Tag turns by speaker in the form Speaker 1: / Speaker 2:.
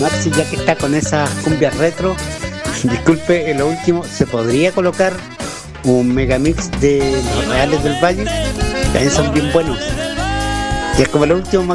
Speaker 1: Maxi, ya que está con esas cumbias retro, disculpe, en lo último, ¿se podría colocar un megamix de los Reales del Valle? También son bien buenos. Y es como lo último.